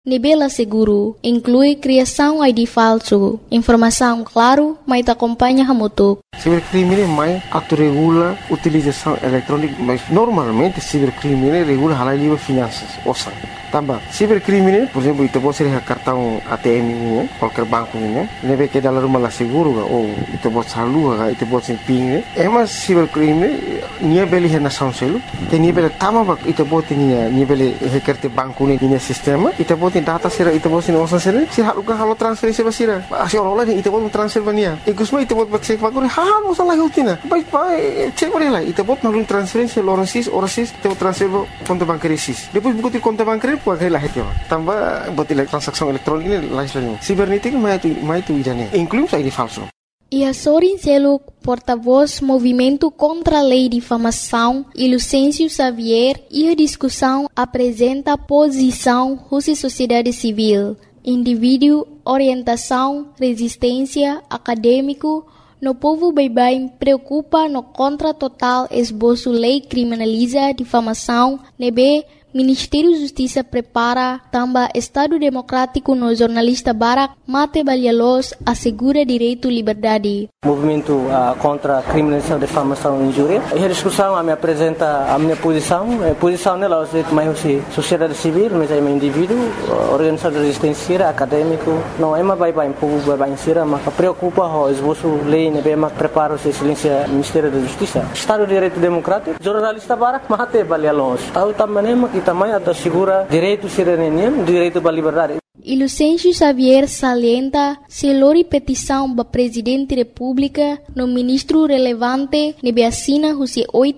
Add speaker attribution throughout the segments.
Speaker 1: Nibela seguro inclui criação ID falso, informação claro, mas acompanha hamutuk.
Speaker 2: Cibercrime mais autorregula a utilização eletrônica, mas normalmente cibercrime regula a lei de finanças, ouça. Também, cibercrime, por exemplo, você pode ser cartão ATM, qualquer banco, neve que dalam rumah lah seguro, ou você pode salu, você pode ser ping, mas cibercrime, nia beli hena sound selu, nia beli tama bak, você pode nia beli hekerte banku nia sistema, você pode data sira, você pode ser ouça sira, se halukan halu transferência basira, asal orang lain, você pode transfer bania, ikusma você pode cek bagulho, não salah rotina, baik cek boleh lah, você pode melalui transferência, orang sis, você pode transfer conta bancária sis, depois buku conta bancária pode lah itu, tambah buat transaksi elektronik ini lain. Cibernética mais tu idane, inclui ID falso.
Speaker 1: E Sorin Seluk, porta-voz Movimento contra a Lei de Difamação, e Lucêncio Xavier, e a discussão apresenta posição Rússia Sociedade Civil, indivíduo, orientação, resistência, acadêmico, no povo bem preocupa no contra total esboço lei criminaliza difamação, nebe Ministério da Justiça prepara também Estado Democrático no jornalista Barak Mate Balialos assegura direito à liberdade.
Speaker 3: Movimento contra a criminalização, difamação e injúria. E a discussão me apresenta a minha posição. A posição nela é mais sociedade civil, mas é um indivíduo, organização de resistência, acadêmico. Não é mais bem povo bem sira, mas preocupa o esboço lei, né, mas prepara o silêncio Ministério da Justiça. Estado de Direito Democrático, jornalista Barak Mate Balialos. Tahu também que também assegura direito cidadania, direito à liberdade.
Speaker 1: E Lucêncio Xavier salienta se lori petição para Presidente da República no ministro relevante nebe assina os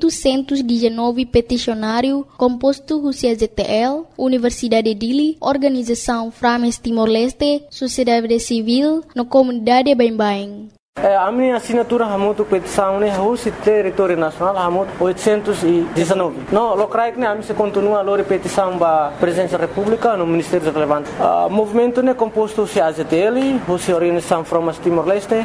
Speaker 1: 819 peticionário composto os ZTL, Universidade Dili, Organização Frames Timor-Leste, Sociedade Civil, no comunidade Bem-Bem.
Speaker 3: A minha assinatura é muito petição, né? O território nacional é muito 819. Não, locais né? A minha continua a petição para a Presidência da República no Ministério Relevante. O movimento né composto se AZTL, a Organização Frames Timor-Leste,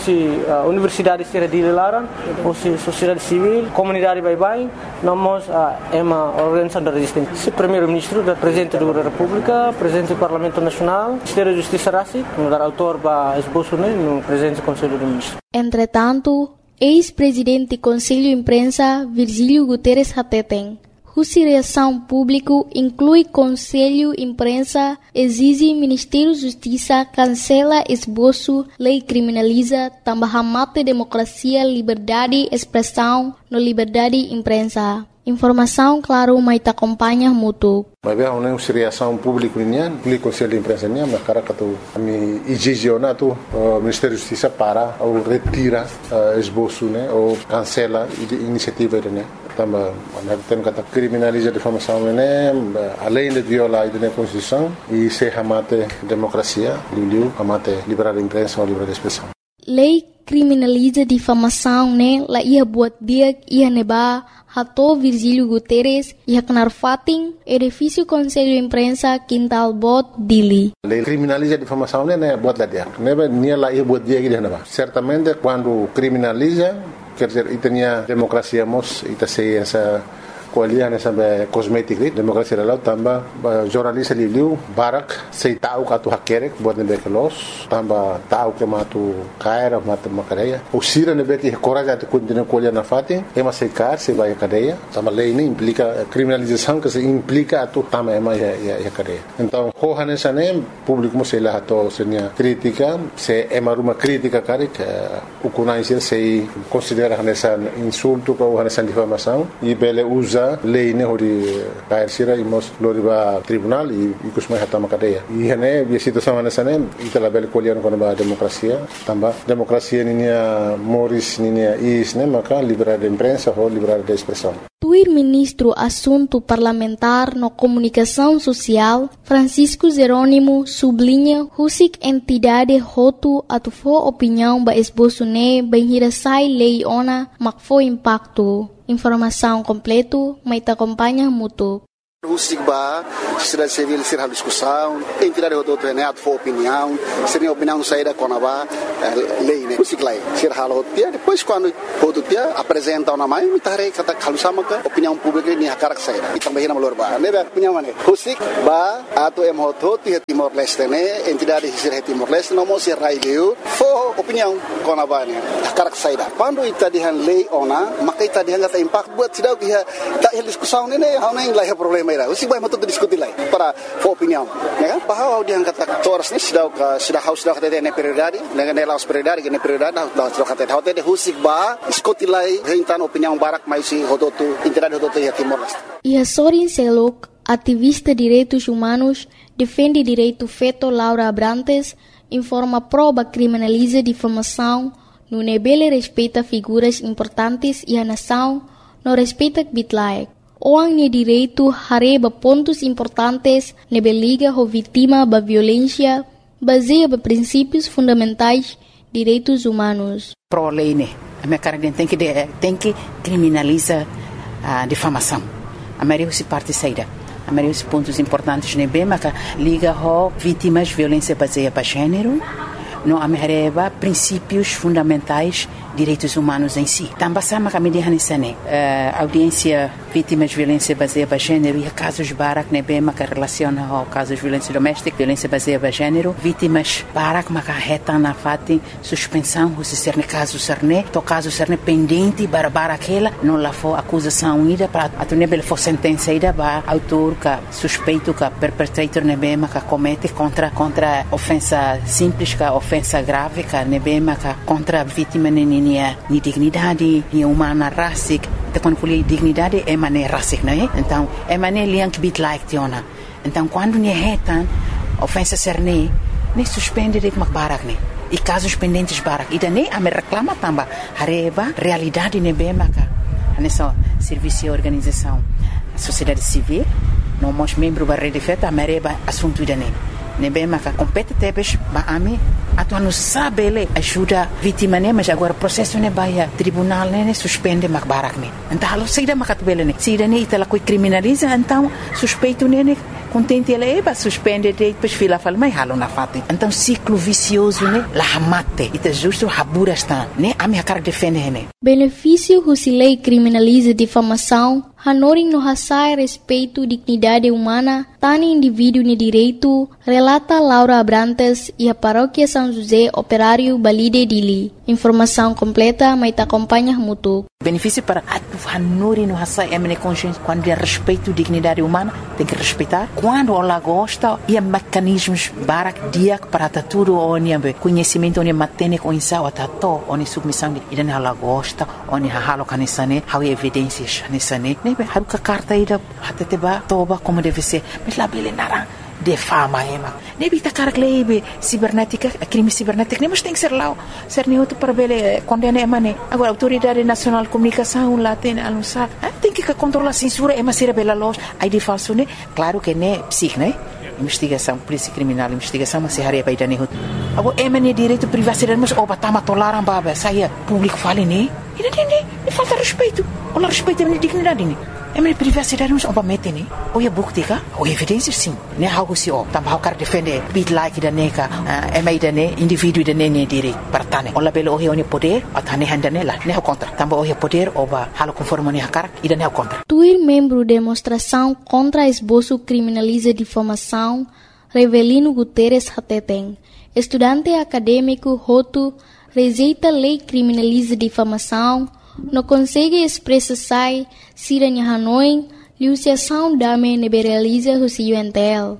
Speaker 3: a Universidade de Laran, a Sociedade Civil, Comunidade Bem-Bem, nós é uma organização de resistência. O Primeiro-Ministro, o Presidente da República, o Presidente do Parlamento Nacional, o Ministério da Justiça Rassi, o autor para esboço né? No Presidente do Conselho do
Speaker 1: Entretanto, ex-presidente do Conselho de Imprensa, Virgílio Guterres Hateten, cuja reação pública inclui Conselho de Imprensa, exige Ministério da Justiça cancela esboço, lei criminaliza, também mata democracia, liberdade, expressão, no liberdade de imprensa. Informação, claro, mas acompanha muito.
Speaker 4: Mas bem, uma reação pública nian, o Conselho de Imprensa nian, mas cara que tu me exigena tu Ministério da Justiça para ou retira esboço, né, ou cancela a iniciativa né. Também, tem que criminalizar a difamação né, além de violar a Constituição e se amate democracia, amate liberdade de imprensa ou liberdade de expressão.
Speaker 1: Lei criminaliza difamação, né? La ia buat dia ia neba hato Virgílio Guterres ia kenar fating edifício Conselho de Imprensa Quintal Bot Dili.
Speaker 4: Lei criminaliza difamação, né? Buat lá dia. Neba nia la ia buat dia que neba. Certamente quando criminaliza, quer dizer, itania democracia mos ita sei essa kualian sampai kosmetik ni demokrasi lalau tambah jurnalis liu barak sei tahu katu hakerek buat nebe kelos tambah tahu ke matu kaira matu makadeia usira nebe que coraja tu continua kualian na fatin ema sei kar sei vai cadeia tambah lei ini implica criminalização que se implica tu tambah ema ya cadeia então hohan sanem público sei lá to senia crítica se ema ruma crítica karik ukunai sei considera nessa insulto ou nessa difamação e bele usa lei ne hori kair sira imos loriba tribunal e kusmai hatama cadeia e hene a situação nessa né itala bele colher com a democracia também democracia ninia moris ninia is né maka liberdade de imprensa ou liberdade de expressão.
Speaker 1: Tuir ministro assunto parlamentar no comunicação social Francisco Jerônimo sublinha husik entidade hotu atufo opinião ba esboço ne banhira sai lei ona makfo impacto. Informação completo, mas te acompanha muito.
Speaker 5: O SIGBA, sociedade civil, ser a discussão, entidade do outro for opinião, seria opinião saída com a lei, né? Musik lei. Sir halo dia, depois quando o dia apresenta o namai, me tarei kata kalau sama ke opinião pública ni hakarak saya. Itang bahina malor ba. Nebe opinião mana? Musik ba atau hot ti Timor Leste ne, entidade sir Timor Leste no mo sir raileu. Fo opinião kona ba ne. Hakarak saya. Quando ita dihan lei ona, maka ita dihan kata impact buat sidau kia tak diskusaun ne, hau nai lai problema ira. Musik ba matu diskuti lai para fo opinião. Ya kan? Bahwa dihan kata toras ni sidau ka sida haus dah kata ne prioridade, dengan elas prioridade, ne prioridade dah kata hau te husik ba diskuti lai hentan opinião barak mai si hototu entidade hototu ya Timor Leste.
Speaker 1: E a Sorin Selok, ativista de direitos humanos, defende direito feto Laura Abrantes, informa prova criminaliza difamação, no nebele respeita figuras importantes e a nação não respeita bitlaek. Oang ni direito hareba pontos importantes nebe liga ho vítima ba violência, baseia ba princípios fundamentais direitos humanos.
Speaker 6: Pro lei né, a minha cara tem que criminalizar a difamação. A maioria se parte saída. A maioria dos pontos importantes né bem, mas liga ho vítimas de violência baseada para gênero, não a maioria princípios fundamentais direitos humanos em si. Também sama kami di hanisane audiência vítimas de violência baseada para gênero e casos barak né bem, mas relaciona ao casos de violência doméstica, violência baseada para gênero, vítimas barak mas reta na fati suspensão se ser caso serne, to caso serne pendente para aquela não lá for acusação ida para atune bel for sentença ida ba autor ka suspeito ka perpetrator né bem, mas comete contra ofensa simples ka ofensa grave ka né bem, mas contra vítima ni dignidade, ni humana rasik, te quando fui dignidade é mané rasik, não é? Então é mané liang bit like tiona. Então quando ni retan ofensa serne, ni suspende de barak ne. E casos pendentes barak. E daí a me reclama tamba hareba realidade ne bem maka. Nessa serviço e organização, sociedade civil, não mos membro da rede feta a mereba assunto daí. Ne bem maka compete tebes ba ami atu não sabe ele ajuda vítima né, mas agora processo né baia tribunal né suspende mak barak né. Então halo saída makat bele né. Saída né itala coi criminaliza então suspeito né contente ele ba suspende depois fila fala mas halo na fati. Então ciclo vicioso né la mate. Ita justo habura está né a minha cara defende né.
Speaker 1: Benefício se lei criminaliza difamação, hanoring no hasai respeito dignidade humana, tani indivíduo ni direito, relata Laura Abrantes e a paróquia São José Operário Balide Dili. Informação completa, mas te acompanha muito.
Speaker 6: Benefício para hanoring no hasai é consciência quando é respeito dignidade humana, tem que respeitar. Quando ela gosta, e mecanismos barak dia para tudo onde conhecimento onde matene com insau atato onde submissão e dan ela gosta onde halo kanisane how evidências nisane nebe haruka carta ida hateba toba como deve ser mas lá bele nara de fama ema nebe ta carglebe cibernética crime cibernético nem mas tem que ser lá ser nem outro para bele condena emane agora autoridade nacional de comunicação lá tem anunciar tem que controlar censura ema ser bela loja aí de falso né claro que né psic né investigação, polícia criminal, investigação, mas se haria para ir nehut. Agora, emane direito privacidade, mas oba tama tolaram baba, saia público fale né? E não falta respeito. Olha respeito a minha dignidade né? Emane privacidade, mas oba mete né? Oia buktika, oia evidência sim. Né algo se o, também o cara defende bit like da neka, emai da né, indivíduo da né direito para tane. Olha belo oia oni poder, atane handa nela, né o contra. Também oia poder oba halo conforme ne hakar, ida né o contra.
Speaker 1: Tuir membro demonstração contra esboço criminaliza difamação, Revelino Guterres Hateten, estudante acadêmico Hotu, rejeita lei criminaliza difamação, não consegue expressar Siranha Hanoi, liuciação dame neberaliza o UNTL.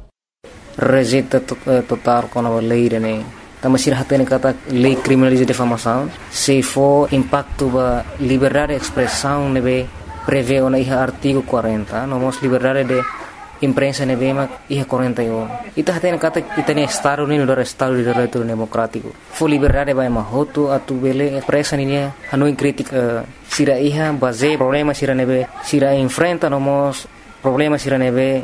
Speaker 7: Rejeita total com a lei, né? Também se Hateten kata lei criminaliza difamação, se for impacto ba liberdade de expressão nebe prevê o artigo 40, não mos liberdade de imprensa nebema iha 41. Ita hatena kata itani Estado ni do Estado de Direito Democrático. Fo liberdade vai mahoto atu bele expressa ni hanu crítica sira iha base problema sira nebe sira enfrenta nomos problema sira nebe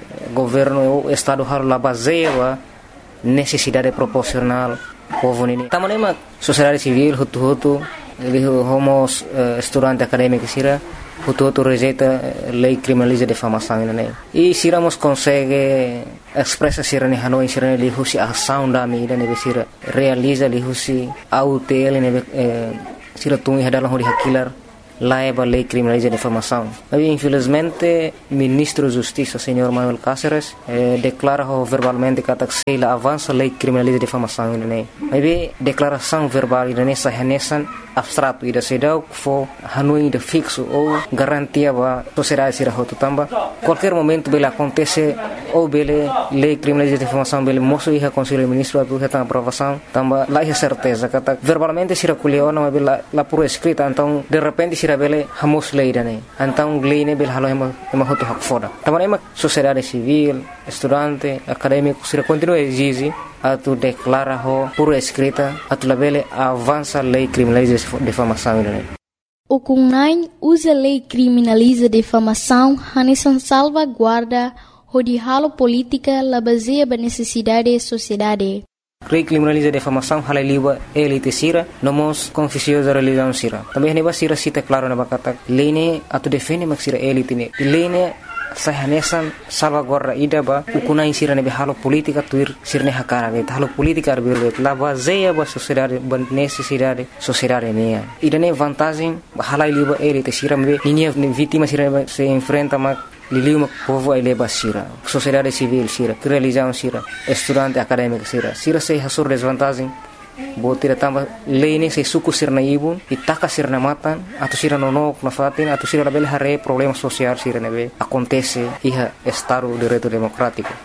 Speaker 7: governo Estado har la base wa necessidade proporcional povo ni. Tamanema sociedade civil hotu homo estudante acadêmico sira Hutu rejeita lei criminaliza defamação né. E se Ramos consegue expressa sirane Hanoi sirane lihusi ação da mídia né sira realiza lihusi autel né sira tungi hadalang hori hakilar laiba lei criminaliza defamação. Mas infelizmente ministro da Justiça senhor Manuel Cáceres declara verbalmente que a avança lei criminaliza defamação né. Mas declaração verbal né sahanesan abstrato ida sedau fo Hanoi de fixo ou garantia ba sociedade sira hotu tamba qualquer momento bela acontece ou bele lei criminaliza defamação bele moço iha conselho ministro atu heta aprovação tamba lá é certeza que verbalmente sira kuliona mas bela la por escrita então de repente sira bele hamos lei dane então lei ne bele halo ema hotu hak foda tamba ema sociedade civil estudante acadêmico sira continua exige atu declara ho por escrita atu labele avança lei criminaliza defamação né.
Speaker 1: O CUNAI usa lei criminaliza defamação hanesan salvaguarda de halo política la baseia ba necessidade sociedade.
Speaker 7: Lei criminaliza defamação halaliwa elite sira nomos confusiosa religião sira. Também neba sira cita claro na bakata lei ne atu defende mak sira elite ne. Lei ne sahanesan salvaguarda ida ba ukunai sira nebe halo politika tuir sirne hakara be halo politika arbir la baseia ba sociedade ba necessidade sociedade ne ida ne vantagem halai liba elite sira me ninia vítima sira se enfrenta ma liliu povo ai leba sira sociedade civil sira religião sira estudante acadêmico sira se hasur desvantagem botira tamba lei se suku sirna ibun itaka sirna matan atau sira nonok na fatin atau sira label hare problema sosial sira nebe acontece iha estado direito democrático.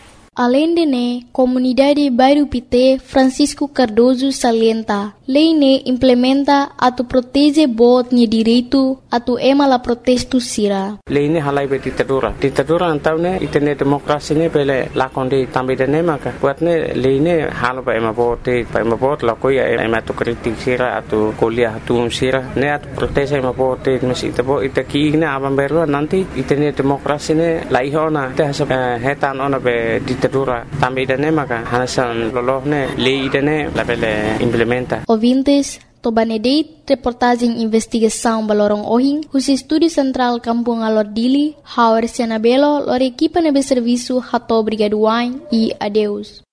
Speaker 1: Além de ne, comunidade Bairro Pité Francisco Cardoso salienta, lei ne implementa atu protege bot ni direito atu ema la protesto sira.
Speaker 3: Lei ne halai be ditadura antau ne itene demokrasi ne bele lakonde tambe de ne maka buat ne lei ne halo ba ema bot la ko ya ema tu kritik sira atu kuliah atu sira ne atu protege ema bot mesi tabo itaki ne abam beru nanti itene demokrasi ne laihona te hetan ona be ditadura tambe de ne maka hanasan lolohne lei de ne la bele implementa.
Speaker 1: Ouvintes, Tobanedeit, reportagem investigação Balorong Ohing, os Estúdio Central Kampung Alordili, Hauer Sianabelo, lor equipa nebe serviço Hato Brigaduain e adeus.